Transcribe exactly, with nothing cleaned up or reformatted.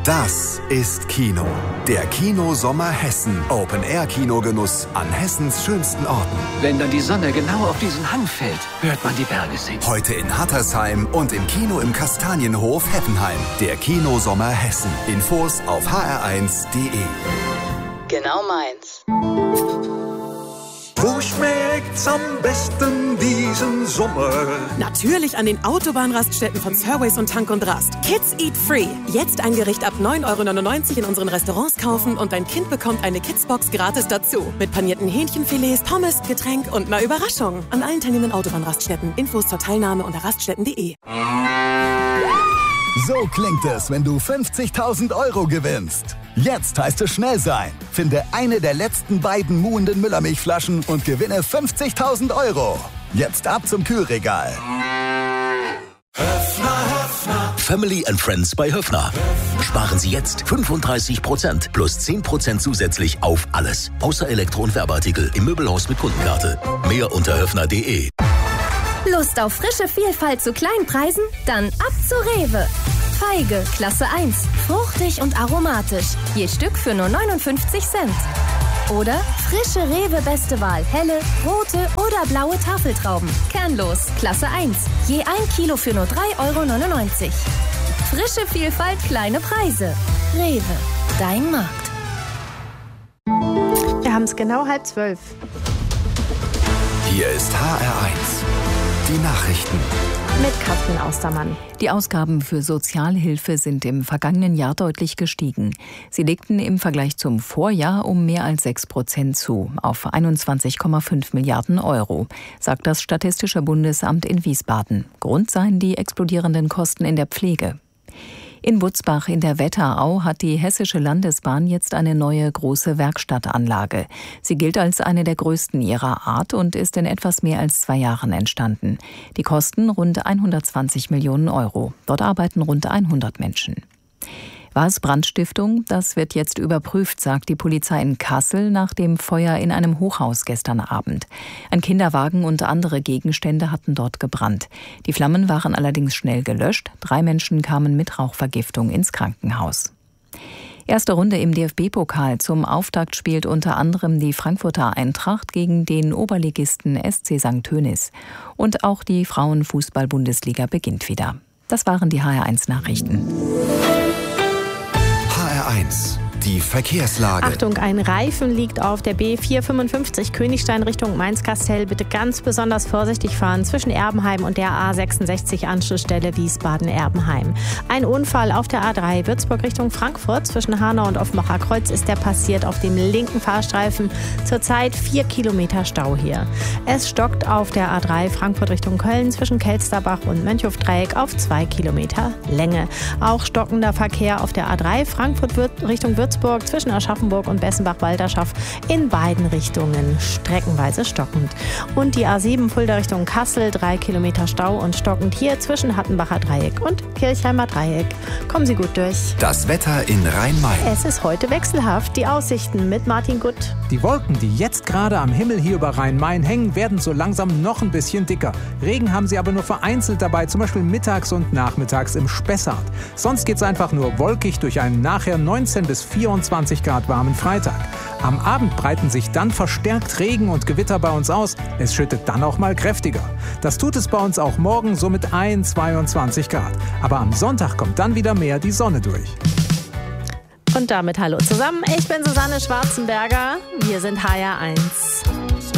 Das ist Kino. Der Kino-Sommer Hessen. Open-Air-Kinogenuss an Hessens schönsten Orten. Wenn dann die Sonne genau auf diesen Hang fällt, hört man die Berge singen. Heute in Hattersheim und im Kino im Kastanienhof Heppenheim. Der Kino-Sommer Hessen. Infos auf h r eins punkt d e. Genau meins. Wo schmeckt's am besten diesen Sommer? Natürlich an den Autobahnraststätten von Surways und Tank und Rast. Kids Eat Free. Jetzt ein Gericht ab neun Euro neunundneunzig in unseren Restaurants kaufen und dein Kind bekommt eine Kidsbox gratis dazu. Mit panierten Hähnchenfilets, Pommes, Getränk und einer Überraschung. An allen teilnehmenden Autobahnraststätten. Infos zur Teilnahme unter raststätten punkt d e. So klingt es, wenn du fünfzigtausend Euro gewinnst. Jetzt heißt es schnell sein. Finde eine der letzten beiden muhenden Müllermilchflaschen und gewinne fünfzigtausend Euro. Jetzt ab zum Kühlregal. Höfner, Höfner. Family and Friends bei Höfner. Sparen Sie jetzt fünfunddreißig Prozent plus zehn Prozent zusätzlich auf alles. Außer Elektro- und Werbeartikel im Möbelhaus mit Kundenkarte. Mehr unter höfner punkt d e. Lust auf frische Vielfalt zu Kleinpreisen? Dann ab zu Rewe. Feige, Klasse eins. Fruchtig und aromatisch. Je Stück für nur neunundfünfzig Cent. Oder frische Rewe Beste Wahl. Helle, rote oder blaue Tafeltrauben. Kernlos, Klasse eins. Je ein Kilo für nur drei Euro neunundneunzig. Frische Vielfalt, kleine Preise. Rewe, dein Markt. Wir haben es genau halb zwölf. Hier ist H R eins. Die Nachrichten. Mit Katrin Austermann. Die Ausgaben für Sozialhilfe sind im vergangenen Jahr deutlich gestiegen. Sie legten im Vergleich zum Vorjahr um mehr als sechs Prozent zu, auf einundzwanzig Komma fünf Milliarden Euro, sagt das Statistische Bundesamt in Wiesbaden. Grund seien die explodierenden Kosten in der Pflege. In Butzbach in der Wetterau hat die Hessische Landesbahn jetzt eine neue große Werkstattanlage. Sie gilt als eine der größten ihrer Art und ist in etwas mehr als zwei Jahren entstanden. Die kosten rund hundertzwanzig Millionen Euro. Dort arbeiten rund hundert Menschen. War es Brandstiftung? Das wird jetzt überprüft, sagt die Polizei in Kassel nach dem Feuer in einem Hochhaus gestern Abend. Ein Kinderwagen und andere Gegenstände hatten dort gebrannt. Die Flammen waren allerdings schnell gelöscht. Drei Menschen kamen mit Rauchvergiftung ins Krankenhaus. Erste Runde im D F B-Pokal. Zum Auftakt spielt unter anderem die Frankfurter Eintracht gegen den Oberligisten S C Sankt Tönis. Und auch die Frauenfußball-Bundesliga beginnt wieder. Das waren die H R eins Nachrichten. H R eins. Die Verkehrslage. Achtung, ein Reifen liegt auf der B vierhundertfünfundfünfzig Königstein Richtung Mainz-Kastel. Bitte ganz besonders vorsichtig fahren zwischen Erbenheim und der A sechsundsechzig Anschlussstelle Wiesbaden-Erbenheim. Ein Unfall auf der A drei Würzburg Richtung Frankfurt zwischen Hanau und Offenbacher Kreuz ist der passiert auf dem linken Fahrstreifen. Zurzeit vier Kilometer Stau hier. Es stockt auf der A drei Frankfurt Richtung Köln zwischen Kelsterbach und Mönchhofdreieck auf zwei Kilometer Länge. Auch stockender Verkehr auf der A drei Frankfurt Richtung Würzburg zwischen Aschaffenburg und Bessenbach-Walderschaff in beiden Richtungen streckenweise stockend. Und die A sieben Fulda Richtung Kassel, drei Kilometer Stau und stockend hier zwischen Hattenbacher Dreieck und Kirchheimer Dreieck. Kommen Sie gut durch. Das Wetter in Rhein-Main. Es ist heute wechselhaft. Die Aussichten mit Martin Gutt. Die Wolken, die jetzt gerade am Himmel hier über Rhein-Main hängen, werden so langsam noch ein bisschen dicker. Regen haben sie aber nur vereinzelt dabei, zum Beispiel mittags und nachmittags im Spessart. Sonst geht es einfach nur wolkig durch einen nachher neunzehn bis vierundzwanzig Grad warmen Freitag. Am Abend breiten sich dann verstärkt Regen und Gewitter bei uns aus. Es schüttet dann auch mal kräftiger. Das tut es bei uns auch morgen so mit zweiundzwanzig Grad. Aber am Sonntag kommt dann wieder mehr die Sonne durch. Und damit hallo zusammen. Ich bin Susanne Schwarzenberger. Wir sind H R eins.